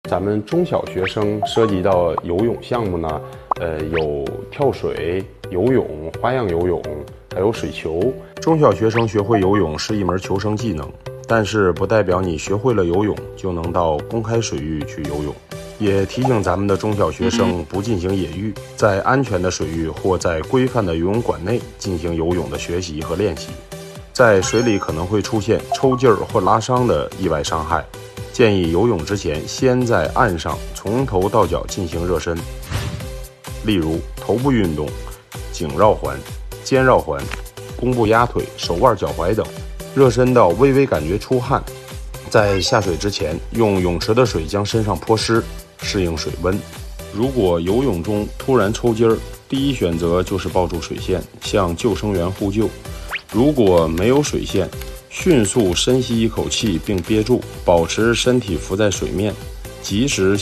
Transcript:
咱们中小学生涉及到游泳项目呢，有跳水、游泳、花样游泳，还有水球。 中小学生学会游泳是一门求生技能，但是不代表你学会了游泳就能到公开水域去游泳。也提醒咱们的中小学生不进行野浴，在安全的水域或在规范的游泳馆内进行游泳的学习和练习。在水里可能会出现抽筋儿或拉伤的意外伤害，建议游泳之前先在岸上从头到脚进行热身，例如头部运动、颈绕环、肩绕环、弓步压腿、手腕脚踝等，热身到微微感觉出汗。在下水之前，用泳池的水将身上泼湿，适应水温。如果游泳中突然抽筋儿，第一选择就是抱住水线，向救生员呼救。如果没有水线，迅速深吸一口气并憋住，保持身体浮在水面，及时